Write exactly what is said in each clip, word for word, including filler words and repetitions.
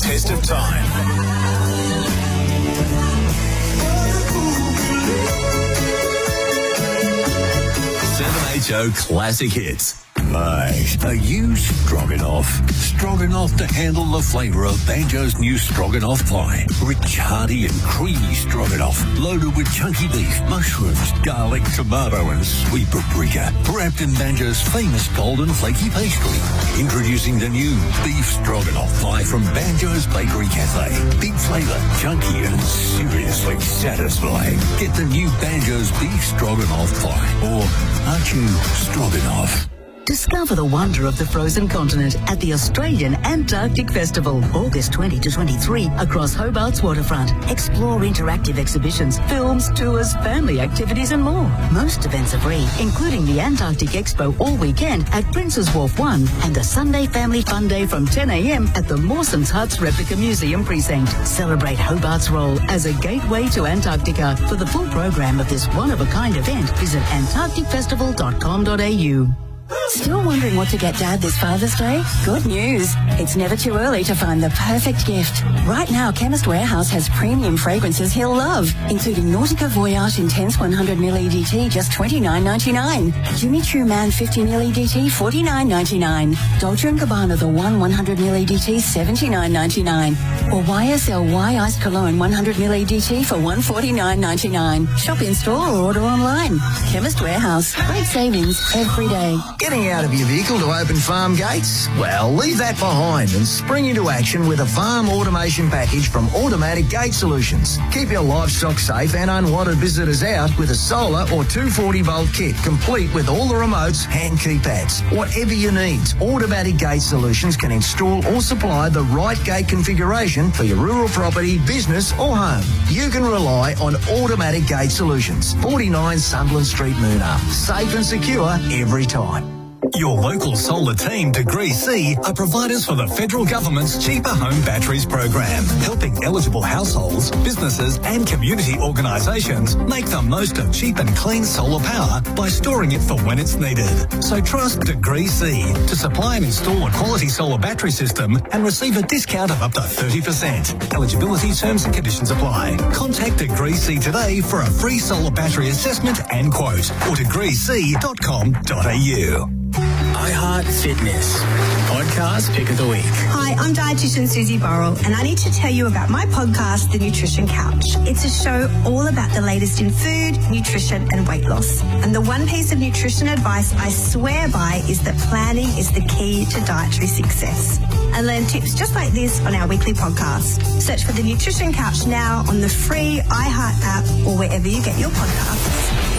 test of time. seven H O Classic Hits. Mate, are you stroganoff? Stroganoff to handle the flavour of Banjo's new stroganoff pie. Rich, hearty and creamy stroganoff, loaded with chunky beef, mushrooms, garlic, tomato and sweet paprika. Wrapped in Banjo's famous golden flaky pastry. Introducing the new beef stroganoff pie from Banjo's Bakery Cafe. Big flavour, chunky and seriously satisfying. Get the new Banjo's beef stroganoff pie. Or aren't you stroganoff? Discover the wonder of the frozen continent at the Australian Antarctic Festival, August twentieth to twenty-three, across Hobart's waterfront. Explore interactive exhibitions, films, tours, family activities and more. Most events are free, including the Antarctic Expo all weekend at Prince's Wharf one and the Sunday Family Fun Day from ten a m at the Mawson's Huts Replica Museum Precinct. Celebrate Hobart's role as a gateway to Antarctica. For the full program of this one-of-a-kind event, visit antarctic festival dot com dot a u. Still wondering what to get Dad this Father's Day? Good news. It's never too early to find the perfect gift. Right now, Chemist Warehouse has premium fragrances he'll love, including Nautica Voyage Intense one hundred milliliter E D T, just twenty-nine ninety-nine. Jimmy Choo Man fifty milliliter E D T, forty-nine ninety-nine. Dolce and Gabbana The One one hundred milliliter E D T, seventy-nine ninety-nine. Or Y S L Y Iced Cologne one hundred milliliter E D T for one forty-nine ninety-nine. Shop in store or order online. Chemist Warehouse. Great savings every day. Getting out of your vehicle to open farm gates? Well, leave that behind and spring into action with a farm automation package from Automatic Gate Solutions. Keep your livestock safe and unwanted visitors out with a solar or two forty volt kit, complete with all the remotes and keypads. Whatever you need, Automatic Gate Solutions can install or supply the right gate configuration for your rural property, business or home. You can rely on Automatic Gate Solutions. forty-nine Sunderland Street, Moona. Safe and secure every time. Your local solar team, Degree C, are providers for the federal government's Cheaper Home Batteries program, helping eligible households, businesses and community organisations make the most of cheap and clean solar power by storing it for when it's needed. So trust Degree C to supply and install a quality solar battery system and receive a discount of up to thirty percent. Eligibility terms and conditions apply. Contact Degree C today for a free solar battery assessment and quote, or degree c dot com dot a u. iHeart Fitness podcast pick of the week. Hi, I'm dietitian Susie Burrell, and I need to tell you about my podcast, The Nutrition Couch. It's a show all about the latest in food, nutrition, and weight loss. And the one piece of nutrition advice I swear by is that planning is the key to dietary success. And learn tips just like this on our weekly podcast. Search for The Nutrition Couch now on the free iHeart app or wherever you get your podcasts.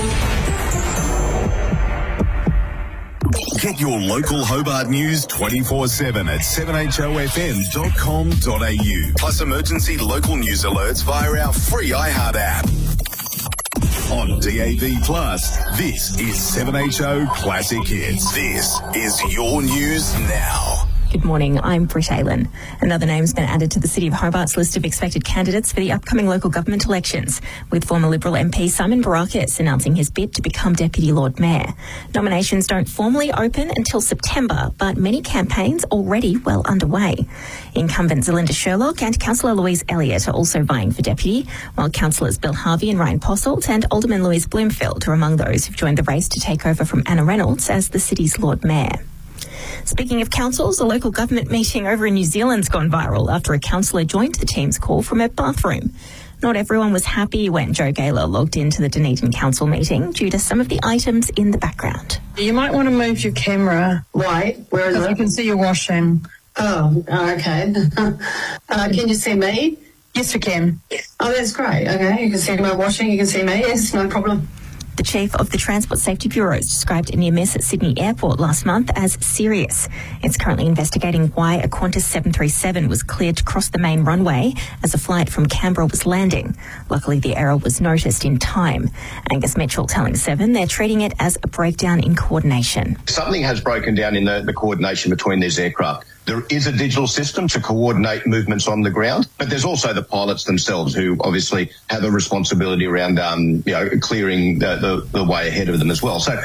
Get your local Hobart news twenty-four seven at seven h o f m dot com dot a u. Plus emergency local news alerts via our free iHeart app. On D A B Plus, this is seven H O Classic Hits. This is your news now. Good morning, I'm Britt Aylen. Another name's been added to the City of Hobart's list of expected candidates for the upcoming local government elections, with former Liberal M P Simon Barakis announcing his bid to become Deputy Lord Mayor. Nominations don't formally open until September, but many campaigns already well underway. Incumbent Zelinda Sherlock and Councillor Louise Elliott are also vying for Deputy, while Councillors Bill Harvey and Ryan Posselt and Alderman Louise Bloomfield are among those who've joined the race to take over from Anna Reynolds as the city's Lord Mayor. Speaking of councils, a local government meeting over in New Zealand's gone viral after a councillor joined the team's call from her bathroom. Not everyone was happy when Joe Gaylor logged into the Dunedin Council meeting due to some of the items in the background. You might want to move your camera. Right, where is it? You can see your washing. Oh, okay. uh, can you see me? Yes, we can. Oh, that's great. Okay, you can see my washing, you can see me. Yes, no problem. The chief of the Transport Safety Bureau described a near miss at Sydney Airport last month as serious. It's currently investigating why a Qantas seven thirty-seven was cleared to cross the main runway as a flight from Canberra was landing. Luckily, the error was noticed in time. Angus Mitchell telling Seven they're treating it as a breakdown in coordination. Something has broken down in the, the coordination between these aircraft. There is a digital system to coordinate movements on the ground, but there's also the pilots themselves who obviously have a responsibility around, um, you know, clearing the, the, the way ahead of them as well. So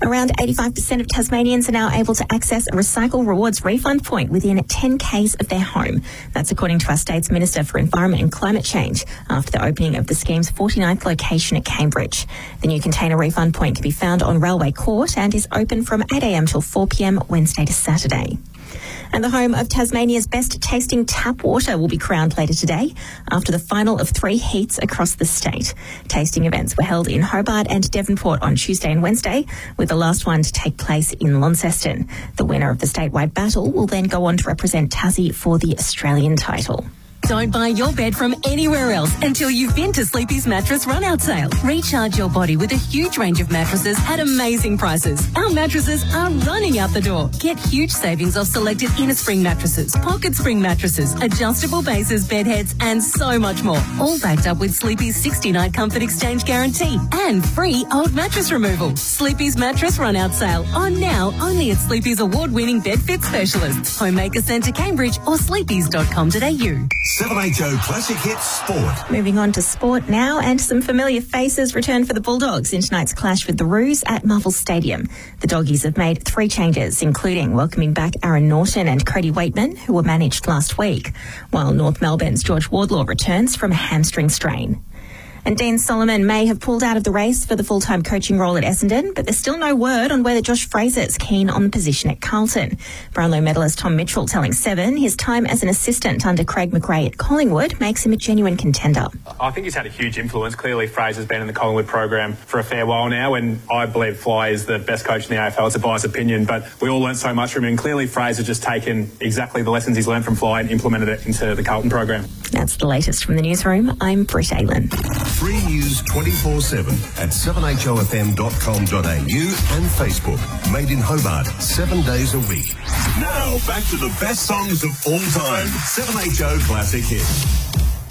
Around eighty-five percent of Tasmanians are now able to access a Recycle Rewards refund point within ten kays of their home. That's according to our state's Minister for Environment and Climate Change after the opening of the scheme's forty-ninth location at Cambridge. The new container refund point can be found on Railway Court and is open from eight a m till four p m Wednesday to Saturday. And the home of Tasmania's best tasting tap water will be crowned later today after the final of three heats across the state. Tasting events were held in Hobart and Devonport on Tuesday and Wednesday, with the last one to take place in Launceston. The winner of the statewide battle will then go on to represent Tassie for the Australian title. Don't buy your bed from anywhere else until you've been to Sleepy's Mattress Run-Out Sale. Recharge your body with a huge range of mattresses at amazing prices. Our mattresses are running out the door. Get huge savings off selected inner spring mattresses, pocket spring mattresses, adjustable bases, bed heads, and so much more. All backed up with Sleepy's sixty-night comfort exchange guarantee and free old mattress removal. Sleepy's Mattress Run-Out Sale on now only at Sleepy's award-winning bed fit specialists, Homemaker Centre Cambridge or sleepys dot com dot a u. seven H O Classic Hits Sport. Moving on to sport now, and some familiar faces return for the Bulldogs in tonight's clash with the Roos at Marvel Stadium. The Doggies have made three changes, including welcoming back Aaron Norton and Cody Waitman, who were managed last week, while North Melbourne's George Wardlaw returns from a hamstring strain. And Dean Solomon may have pulled out of the race for the full-time coaching role at Essendon, but there's still no word on whether Josh Fraser's keen on the position at Carlton. Brownlow medalist Tom Mitchell telling Seven his time as an assistant under Craig McRae at Collingwood makes him a genuine contender. I think he's had a huge influence. Clearly, Fraser's been in the Collingwood program for a fair while now, and I believe Fly is the best coach in the A F L. It's a biased opinion, but we all learnt so much from him, and clearly Fraser just taken exactly the lessons he's learned from Fly and implemented it into the Carlton program. That's the latest from the newsroom. I'm Britt Aylan. Free news twenty-four seven at seven h o f m dot com dot a u and Facebook. Made in Hobart, seven days a week. Now, back to the best songs of all time. seven H O Classic Hits.